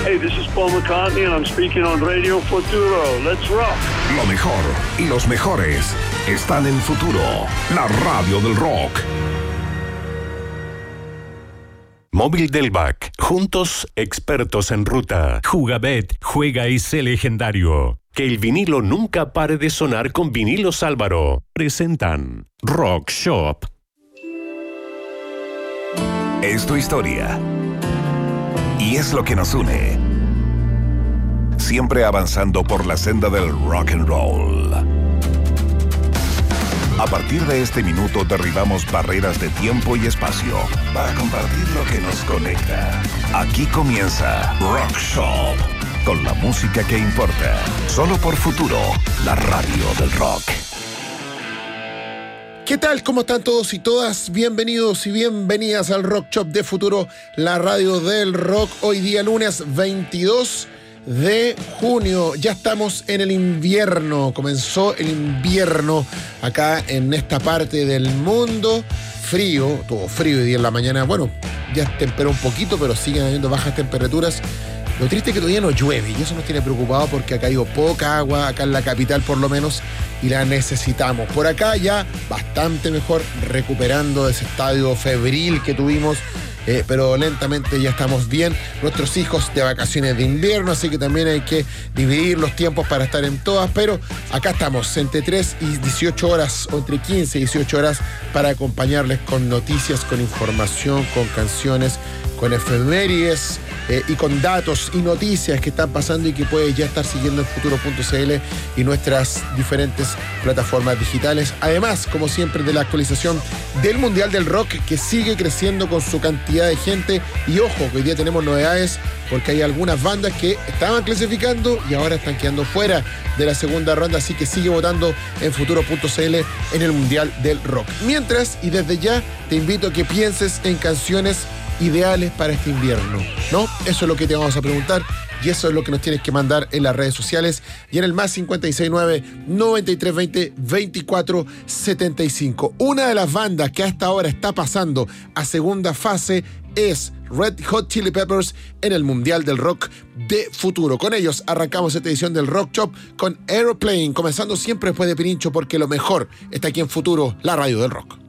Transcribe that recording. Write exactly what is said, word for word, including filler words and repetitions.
Hey, this is Paul McCartney and I'm speaking on Radio Futuro. Let's rock. Lo mejor y los mejores están en Futuro, la radio del rock. Móvil Delvac, juntos expertos en ruta. Jugabet, juega y sé legendario. Que el vinilo nunca pare de sonar con Vinilos Álvaro. Presentan Rock Shop. Es tu historia. Y es lo que nos une. Siempre avanzando por la senda del rock and roll. A partir de este minuto derribamos barreras de tiempo y espacio para compartir lo que nos conecta. Aquí comienza Rock Shop, con la música que importa. Solo por Futuro, la radio del rock. ¿Qué tal? ¿Cómo están todos y todas? Bienvenidos y bienvenidas al Rock Shop de Futuro, la radio del rock. Hoy día lunes veintidós de junio. Ya estamos en el invierno. Comenzó el invierno acá en esta parte del mundo. Frío, todo frío hoy día en la mañana. Bueno, ya temperó un poquito, pero siguen habiendo bajas temperaturas. Lo triste es que todavía no llueve y eso nos tiene preocupado porque ha caído poca agua, acá en la capital por lo menos, y la necesitamos. Por acá ya bastante mejor, recuperando ese estadio febril que tuvimos, eh, pero lentamente ya estamos bien. Nuestros hijos de vacaciones de invierno, así que también hay que dividir los tiempos para estar en todas, pero acá estamos entre tres y dieciocho horas, o entre quince y dieciocho horas, para acompañarles con noticias, con información, con canciones, con efemérides, Eh, y con datos y noticias que están pasando y que puedes ya estar siguiendo en futuro punto c l y nuestras diferentes plataformas digitales. Además, como siempre, de la actualización del Mundial del Rock, que sigue creciendo con su cantidad de gente. Y ojo, que hoy día tenemos novedades porque hay algunas bandas que estaban clasificando y ahora están quedando fuera de la segunda ronda, así que sigue votando en futuro punto c l en el Mundial del Rock. Mientras, y desde ya, te invito a que pienses en canciones ideales para este invierno, ¿no? Eso es lo que te vamos a preguntar y eso es lo que nos tienes que mandar en las redes sociales y en el más cinco seis nueve, nueve tres dos cero, veinticuatro setenta y cinco. Una de las bandas que hasta ahora está pasando a segunda fase es Red Hot Chili Peppers en el Mundial del Rock de Futuro. Con ellos arrancamos esta edición del Rock Shop con Aeroplane, comenzando siempre después de Pirincho porque lo mejor está aquí en Futuro, la radio del rock.